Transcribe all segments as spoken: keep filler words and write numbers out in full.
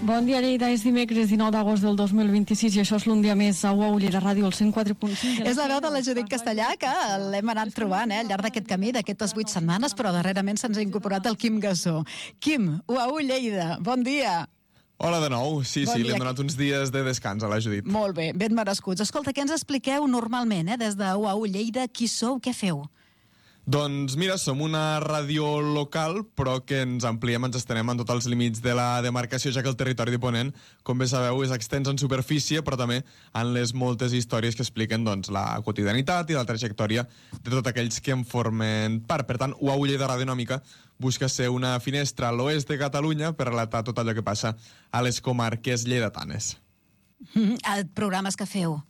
Bon dia, Lleida. És dimecres dinou d'agost del dos mil vint-i-sis i això és l'un dia més a U A U Lleida Ràdio, el cent quatre punt cinc. És la veu de la Judit Castellà, que l'hem anat trobant eh, al llarg d'aquest camí, d'aquestes vuit setmanes, però darrerament se'ns ha incorporat el Quim Gasó. Quim, U A U Lleida, bon dia. Hola de nou, sí, Bon sí, dia. li hem donat uns dies de descans a la Judit. Molt bé, ben merescuts. Escolta, què ens expliqueu normalment, eh, des de U A U Lleida? Qui sou, què feu? Doncs mira, som una ràdio local, però que ens ampliem, ens estenem en tots els límits de la demarcació, ja que el territori de Ponent, com bé sabeu, és extens en superfície, però també en les moltes històries que expliquen doncs, la quotidianitat i la trajectòria de tots aquells que en formen part. Per tant, U A U Lleida Radionòmica busca ser una finestra a l'oest de Catalunya per relatar tot allò que passa a les comarques lleidatanes. Mm, programes que feu?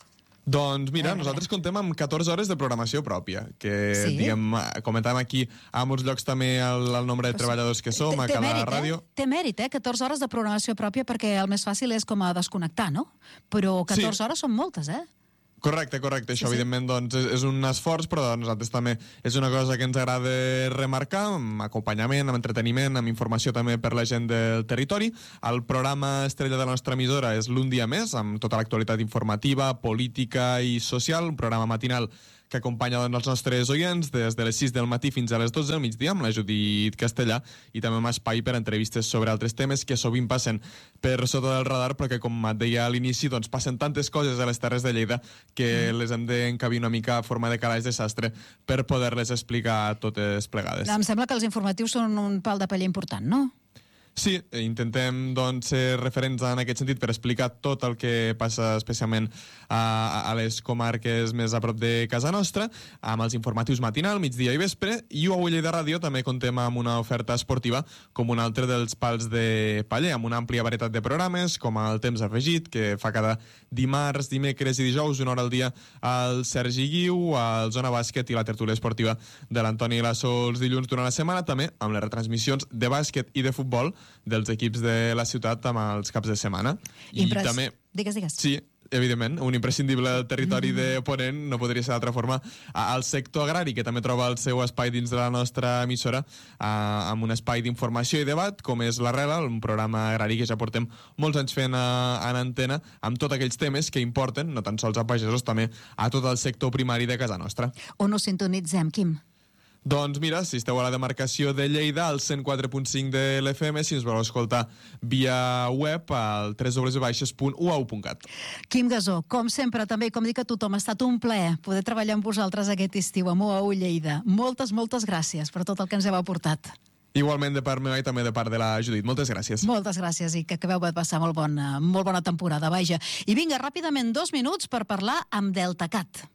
Doncs mira, nosaltres contem amb catorze hores de programació pròpia, que Sí? diguem, comentàvem aquí a molts llocs també el, el nombre de treballadors que som a Té cada mèrit, ràdio. Eh? Té mèrit, eh? catorze hores de programació pròpia, perquè el més fàcil és com a desconnectar, no? Però catorze Sí. hores són moltes, eh? Correcte, correcte. Això, Sí, sí. evidentment, doncs, és, és un esforç, però a nosaltres també és una cosa que ens agrada remarcar, amb acompanyament, amb entreteniment, amb informació també per la gent del territori. El programa estrella de la nostra emissora és l'Un dia més, amb tota l'actualitat informativa, política i social, un programa matinal que acompanya doncs, els nostres oients des de les sis del matí fins a les dotze del migdia amb la Judit Castellà, i també amb espai per entrevistes sobre altres temes que sovint passen per sota del radar, però que, com et deia a l'inici, doncs, passen tantes coses a les Terres de Lleida que mm. les hem d'encabir una mica a forma de calaix de sastre per poder-les explicar totes plegades. Em sembla que els informatius són un pal de paller important, no? Sí, intentem doncs, ser referents en aquest sentit per explicar tot el que passa especialment a, a les comarques més a prop de casa nostra, amb els informatius matinal, migdia i vespre, i U A U Lleida Ràdio també contem amb una oferta esportiva com un altre dels pals de paller, amb una àmplia varietat de programes, com el Temps Afegit, que fa cada dimarts, dimecres i dijous, una hora al dia, el Sergi Guiu, el Zona Bàsquet i la tertúlia esportiva de l'Antoni Lasso els dilluns durant la setmana, també amb les retransmissions de bàsquet i de futbol dels equips de la ciutat amb els caps de setmana. I Impress... també... Digues, digues. Sí, evidentment, un imprescindible del territori Mm. de Ponent, no podria ser d'altra forma, al sector agrari, que també troba el seu espai dins de la nostra emissora, amb un espai d'informació i debat, com és l'Arrela, un programa agrari que ja portem molts anys fent en antena, amb tots aquells temes que importen, no tan sols a pagesos, també a tot el sector primari de casa nostra. On us sintonitzem, Quim? Doncs mira, si esteu a la demarcació de Lleida, al cent quatre punt cinc de l'F M, si ens voleu escoltar via web al w w w punt u a u punt cat. Quim Gasó, com sempre, també, com dic a tothom, ha estat un plaer poder treballar amb vosaltres aquest estiu amb U A U Lleida. Moltes, moltes gràcies per tot el que ens heu aportat. Igualment de part meva i també de part de la Judit. Moltes gràcies. Moltes gràcies i que acabeu de passar molt bona, molt bona temporada, vaja. I vinga, ràpidament, dos minuts per parlar amb DeltaCat.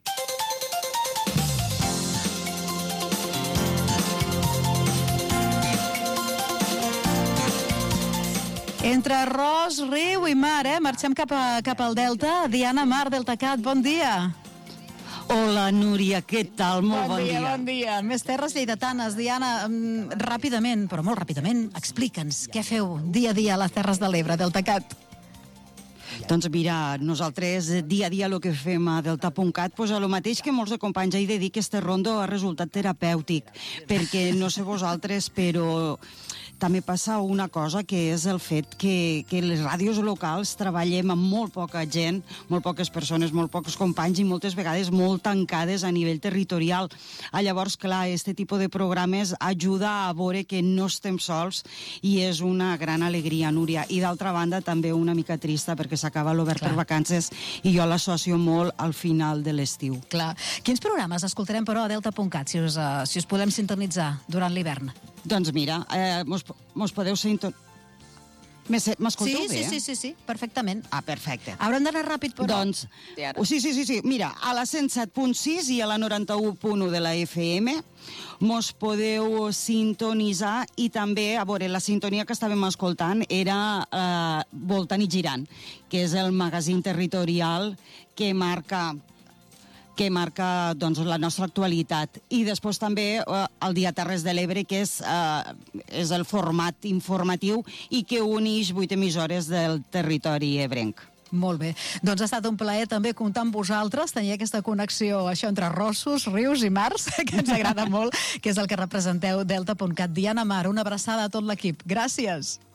Entre arròs, riu i mar, eh? Marxem cap, a, cap al Delta. Diana Mar, DeltaCat, bon dia. Hola, Núria, què tal? Molt bon, bon dia. dia. Bon dia, Més terres lleidatanes. Diana, um, ràpidament, però molt ràpidament, explica'ns què feu dia a dia a les Terres de l'Ebre, DeltaCat. Doncs mira, nosaltres dia a dia el que fem a delta punt cat, pues a lo mateix que molts de companys he de dir que este rondo ha resultat terapèutic, perquè no sé vosaltres, però també passa una cosa, que és el fet que, que les ràdios locals treballem amb molt poca gent, molt poques persones, molt pocs companys i moltes vegades molt tancades a nivell territorial. Ah, llavors, clar, este tipus de programes ajuda a veure que no estem sols i és una gran alegria, Núria. I d'altra banda també una mica trista perquè s'acaba l'obert per vacances i jo l'associo molt al final de l'estiu. Clar. Quins programes escoltarem, però, a delta punt cat, si us, uh, si us podem sintonitzar durant l'hivern? Doncs mira, eh, mos, mos podeu sintonitzar... M'escolteu sí, bé? Sí, sí, sí, sí, perfectament. Ah, perfecte. Haurem d'anar ràpid, però... Doncs, oh, sí, sí, sí, sí, mira, a la cent set punt sis i a la noranta-u punt u de la F M mos podeu sintonitzar i també, a veure, la sintonia que estàvem escoltant era eh, Voltant i Girant, que és el magazín territorial que marca... que marca doncs, la nostra actualitat. I després també eh, el Dia Terres de l'Ebre, que és, eh, és el format informatiu i que uneix vuit emissores del territori ebrenc. Molt bé. Doncs ha estat un plaer també comptar amb vosaltres, tenir aquesta connexió això entre rossos, rius i mars, que ens agrada molt, que és el que representeu delta punt cat. Diana Mar, una abraçada a tot l'equip. Gràcies.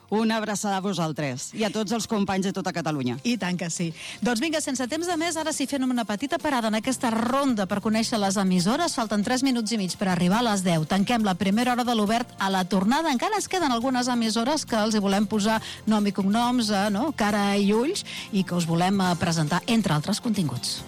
Una abraçada a vosaltres i a tots els companys de tota Catalunya. I tant que sí. Doncs vinga, sense temps de més, ara sí fem una petita parada en aquesta ronda per conèixer les emissores. Falten tres minuts i mig per arribar a les deu. Tanquem la primera hora de l'Obert. A la tornada encara es queden algunes emissores que els hi volem posar nom i cognoms, eh, no? cara i ulls, i que us volem eh, presentar, entre altres continguts.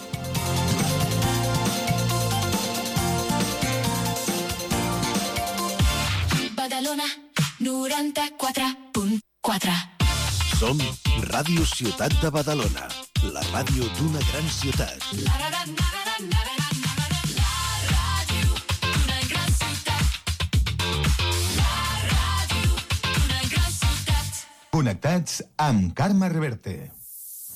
Badalona noranta-quatre punt quatre. Som Ràdio Ciutat de Badalona, la ràdio d'una gran ciutat. La ràdio d'una gran ciutat. La ràdio d'una gran ciutat. Connectats amb Carme Reverte.